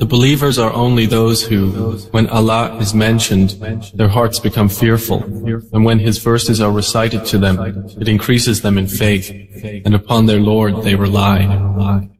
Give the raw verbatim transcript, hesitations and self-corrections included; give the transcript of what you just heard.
believers are only those who, when Allah is mentioned, their hearts become fearful, and when His verses are recited to them, it increases them in faith, and upon their Lord they rely.